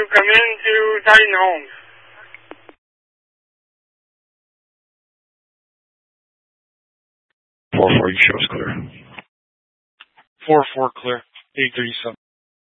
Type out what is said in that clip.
you come into Titan Homes? 4-4, you show us clear. 4-4 clear. 837.